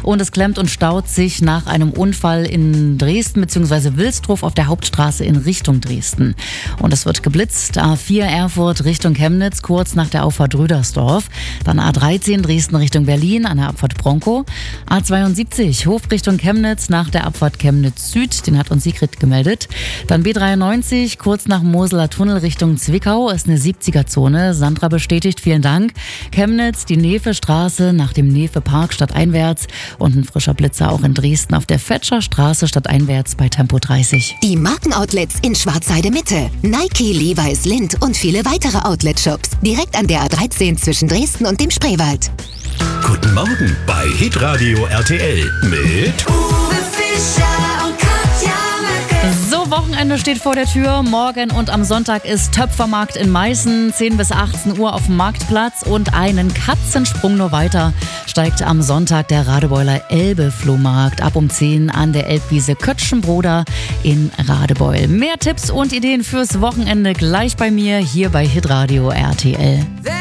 und es klemmt und staut sich nach einem Unfall in Dresden bzw. Wilsdruf auf der Hauptstraße in Richtung Dresden. Und es wird geblitzt. A4 Erfurt Richtung Chemnitz, kurz nach der Auffahrt Rüdersdorf. Dann A13 Dresden Richtung Berlin an der Abfahrt Bronkow. A72 Hof Richtung Chemnitz nach der Abfahrt Chemnitz Süd. Den hat uns Sigrid gemeldet. Dann B93 kurz nach Moseler Tunnel Richtung Zwickau ist eine 70er-Zone. Sandra bestätigt, vielen Dank. Chemnitz, die Nefe-Straße nach dem Nefe-Park stadteinwärts und ein frischer Blitzer auch in Dresden auf der Fetscher Straße stadteinwärts bei Tempo 30. Die Markenoutlets in Schwarzheide Mitte. Nike, Levi's, Lindt und viele weitere Outlet-Shops. Direkt an der A13 zwischen Dresden und dem Spreewald. Guten Morgen bei Hitradio RTL mit Uwe Fischer und Katja Möcke. So, Wochenende steht vor der Tür. Morgen und am Sonntag ist Töpfermarkt in Meißen, 10 bis 18 Uhr auf dem Marktplatz. Und einen Katzensprung nur weiter steigt am Sonntag der Radebeuler Elbe-Flohmarkt ab um 10 an der Elbwiese Kötschenbroda in Radebeul. Mehr Tipps und Ideen fürs Wochenende gleich bei mir hier bei Hitradio RTL.